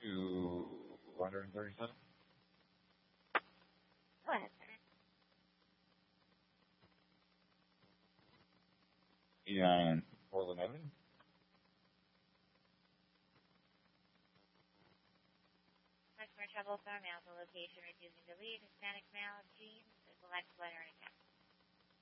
237. Go ahead, sir. 89 Portland Avenue. Customer trouble from mail to location refusing to leave. Hispanic male, jeans, black sweater, and a cap.